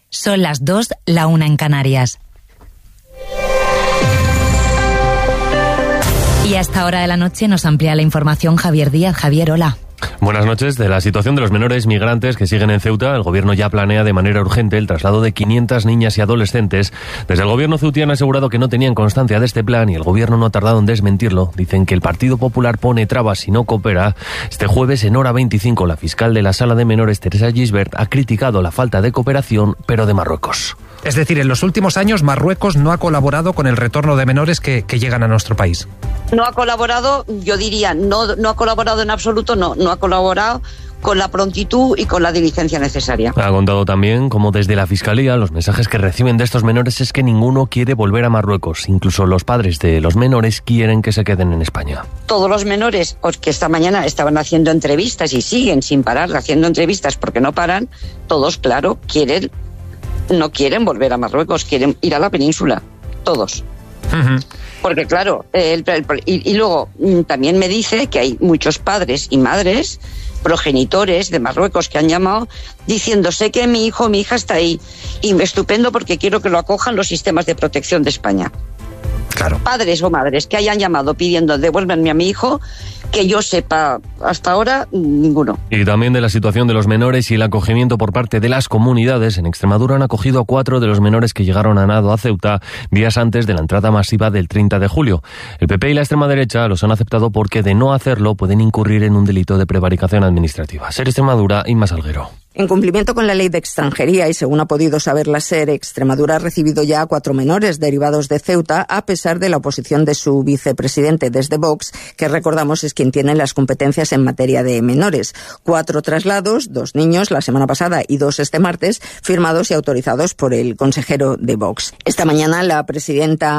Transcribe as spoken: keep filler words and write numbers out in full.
Son las dos, la una en Canarias. Y a esta hora de la noche nos amplía la información Javier Díaz. Javier, hola. Buenas noches. De la situación de los menores migrantes que siguen en Ceuta, el Gobierno ya planea de manera urgente el traslado de quinientas niñas y adolescentes. Desde el Gobierno ceutí han asegurado que no tenían constancia de este plan y el Gobierno no ha tardado en desmentirlo. Dicen que el Partido Popular pone trabas y no coopera. Este jueves, en hora veinticinco, la fiscal de la Sala de Menores, Teresa Gisbert, ha criticado la falta de cooperación, pero de Marruecos. Es decir, en los últimos años Marruecos no ha colaborado con el retorno de menores que, que llegan a nuestro país. No ha colaborado, yo diría, no, no ha colaborado en absoluto, no, no ha colaborado con la prontitud y con la diligencia necesaria. Ha contado también cómo desde la Fiscalía los mensajes que reciben de estos menores es que ninguno quiere volver a Marruecos. Incluso los padres de los menores quieren que se queden en España. Todos los menores que esta mañana estaban haciendo entrevistas y siguen sin parar haciendo entrevistas porque no paran, todos, claro, quieren, no quieren volver a Marruecos, quieren ir a la península, todos. Uh-huh. Porque claro, el, el, y, y luego también me dice que hay muchos padres y madres, progenitores de Marruecos que han llamado diciendo, sé que mi hijo o mi hija está ahí y estupendo porque quiero que lo acojan los sistemas de protección de España. Claro. Padres o madres que hayan llamado pidiendo devuélvanme a mi hijo, que yo sepa hasta ahora, ninguno. Y también de la situación de los menores y el acogimiento por parte de las comunidades. En Extremadura han acogido a cuatro de los menores que llegaron a nado a Ceuta días antes de la entrada masiva del treinta de julio. El P P y la extrema derecha los han aceptado porque de no hacerlo pueden incurrir en un delito de prevaricación administrativa. Ser Extremadura, Inma Salguero. En cumplimiento con la ley de extranjería y según ha podido saber la SER, Extremadura ha recibido ya a cuatro menores derivados de Ceuta a pesar de la oposición de su vicepresidente desde Vox, que recordamos es quien tiene las competencias en materia de menores. Cuatro traslados, dos niños la semana pasada y dos este martes, firmados y autorizados por el consejero de Vox. Esta mañana la presidenta